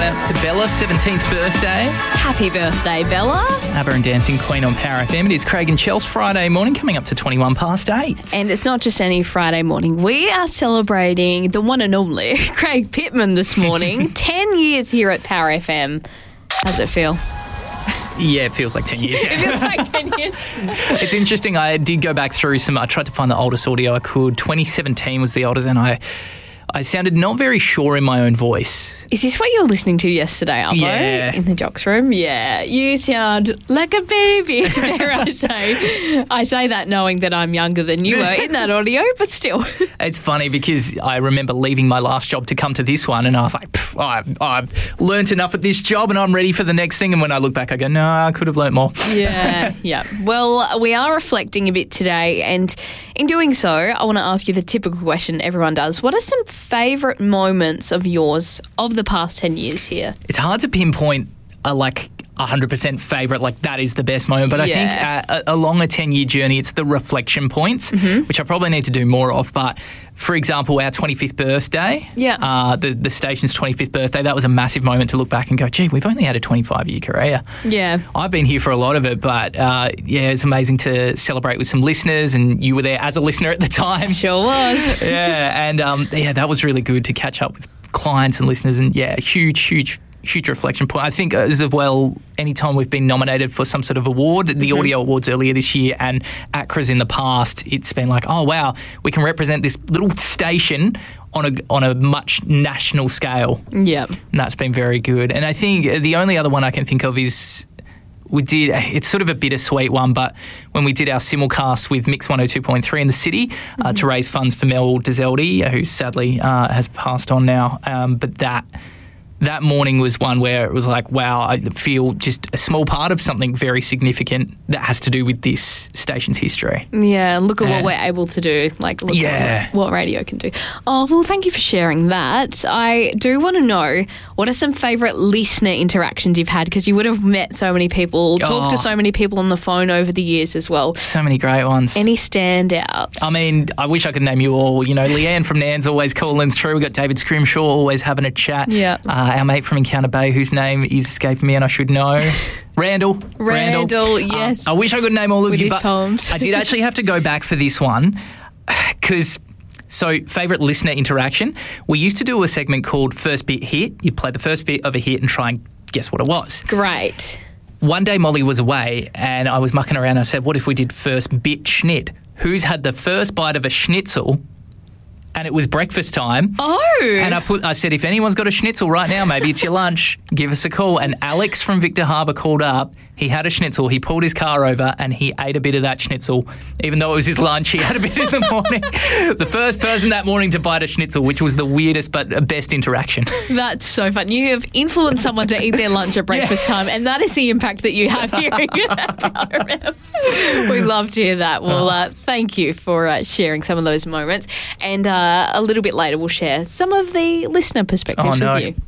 Shout-outs to Bella, 17th birthday. Happy birthday, Bella. ABBA and Dancing Queen on Power FM. It is Craig and Chels Friday morning, coming up to 21 past 8. And it's not just any Friday morning. We are celebrating the one and only Craig Pittman this morning. 10 years here at Power FM. How's it feel? Yeah, it feels like 10 years. It feels like 10 years. It's interesting. I did go back through I tried to find the oldest audio I could. 2017 was the oldest, and I sounded not very sure in my own voice. Is this what you were listening to yesterday, Albo? Yeah. In the jocks room? Yeah. You sound like a baby, dare I say. I say that knowing that I'm younger than you were in that audio, but still. It's funny because I remember leaving my last job to come to this one, and I was like, I've learnt enough at this job and I'm ready for the next thing. And when I look back, I go, no, I could have learnt more. Yeah. Well, we are reflecting a bit today, and in doing so, I want to ask you the typical question everyone does. What are some favourite moments of yours of the past 10 years here? It's hard to pinpoint a 100% favourite, that is the best moment. But I think along a 10-year journey, it's the reflection points, which I probably need to do more of. But for example, our 25th birthday, the station's 25th birthday, that was a massive moment to look back and go, gee, we've only had a 25-year career. Yeah. I've been here for a lot of it, but it's amazing to celebrate with some listeners, and you were there as a listener at the time. Sure was. And that was really good to catch up with clients and listeners, and huge reflection point. I think as well, anytime we've been nominated for some sort of award, the Audio Awards earlier this year and ACRAs in the past, it's been like, oh wow, we can represent this little station on a much national scale. Yeah. And that's been very good. And I think the only other one I can think of is it's sort of a bittersweet one, but when we did our simulcast with Mix 102.3 in the city to raise funds for Mel Dezeldi, who sadly has passed on now, but that morning was one where it was like, wow, I feel just a small part of something very significant that has to do with this station's history. Yeah, look at what we're able to do. Look at what radio can do. Oh, well, thank you for sharing that. I do want to know, what are some favourite listener interactions you've had? Because you would have met so many people, talked to so many people on the phone over the years as well. So many great ones. Any standouts? I mean, I wish I could name you all. Leanne from Nan's always calling through. We've got David Scrimshaw always having a chat. Yeah. Our mate from Encounter Bay, whose name is escaping me and I should know. Randall, yes. I wish I could name all of you, but poems. I did actually have to go back for this one favourite listener interaction. We used to do a segment called First Bit Hit. You'd play the first bit of a hit and try and guess what it was. Great. One day Molly was away and I was mucking around and I said, what if we did First Bit Schnit? Who's had the first bite of a schnitzel? And it was breakfast time. Oh. And I said, if anyone's got a schnitzel right now, maybe it's your lunch, give us a call. And Alex from Victor Harbour called up. He had a schnitzel. He pulled his car over and he ate a bit of that schnitzel. Even though it was his lunch, he had a bit in the morning. The first person that morning to bite a schnitzel, which was the weirdest but best interaction. That's so fun. You have influenced someone to eat their lunch at breakfast time, and that is the impact that you have here at Power FM. We love to hear that. Well, thank you for sharing some of those moments. And a little bit later, we'll share some of the listener perspectives with you.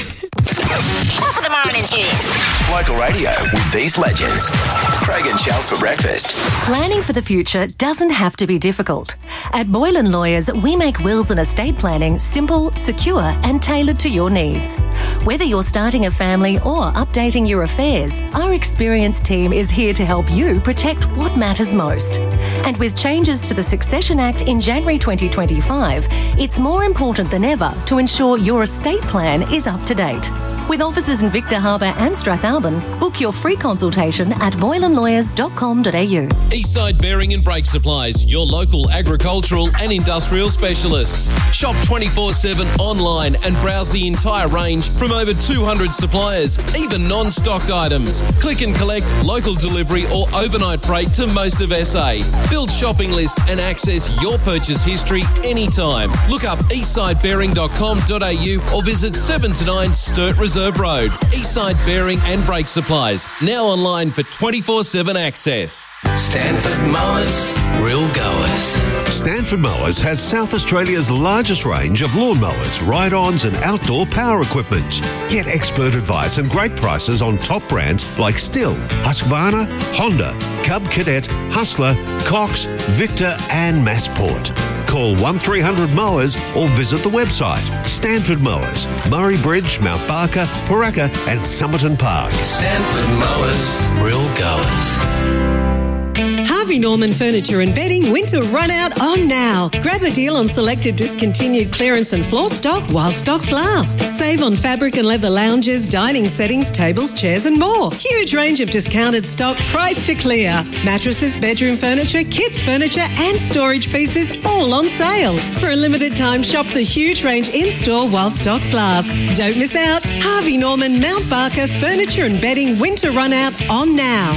Top of the morning team. Local radio with these legends. Craig and Chels for breakfast. Planning for the future doesn't have to be difficult. At Boylan Lawyers, we make wills and estate planning simple, secure and tailored to your needs. Whether you're starting a family or updating your affairs, our experienced team is here to help you protect what matters most. And with changes to the Succession Act in January 2025, it's more important than ever to ensure your estate plan is up to date. With offices in Victor Harbour and Strathalbyn, book your free consultation at boylanlawyers.com.au. Eastside Bearing and Brake Supplies, your local agricultural and industrial specialists. Shop 24/7 online and browse the entire range from over 200 suppliers, even non-stocked items. Click and collect, local delivery or overnight freight to most of SA. Build shopping lists and access your purchase history anytime. Look up eastsidebearing.com.au or visit 7 to 9 Sturt Reserve Road. Eastside Bearing and Brake Supplies, now online for 24/7 access. Stanford Mowers, real goers. Stanford Mowers has South Australia's largest range of lawnmowers, ride-ons and outdoor power equipment. Get expert advice and great prices on top brands like Stihl, Husqvarna, Honda, Cub Cadet, Hustler, Cox, Victor and Massport. Call 1300 Mowers or visit the website. Stanford Mowers, Murray Bridge, Mount Barker, Paraka and Somerton Park. Stanford Mowers. Real goers. Harvey Norman Furniture and Bedding Winter Run Out on now. Grab a deal on selected discontinued clearance and floor stock while stocks last. Save on fabric and leather lounges, dining settings, tables, chairs and more. Huge range of discounted stock priced to clear. Mattresses, bedroom furniture, kids furniture and storage pieces all on sale. For a limited time, shop the huge range in-store while stocks last. Don't miss out. Harvey Norman Mount Barker Furniture and Bedding Winter Run Out on now.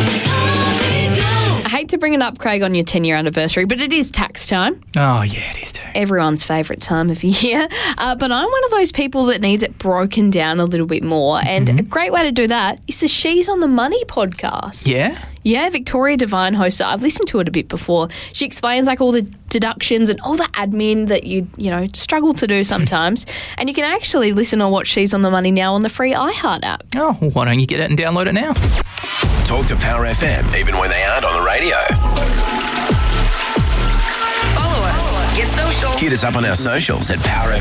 I hate to bring it up, Craig, on your 10-year anniversary, but it is tax time. Oh, yeah, it is too. Everyone's favourite time of year. But I'm one of those people that needs it broken down a little bit more. And a great way to do that is the She's on the Money podcast. Yeah? Yeah, Victoria Devine hosts it. I've listened to it a bit before. She explains like all the deductions and all the admin that you struggle to do sometimes. And you can actually listen or watch She's on the Money now on the free iHeart app. Oh, well, why don't you get it and download it now? Talk to Power FM, even when they aren't on the radio. Follow us. Get social. Hit us up on our socials at Power